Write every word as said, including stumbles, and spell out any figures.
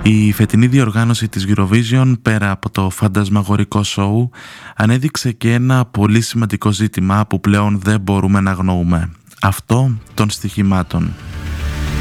Η φετινή διοργάνωση της Eurovision, πέρα από το φαντασμαγορικό σόου, ανέδειξε και ένα πολύ σημαντικό ζήτημα που πλέον δεν μπορούμε να αγνοούμε. Αυτό των στοιχημάτων.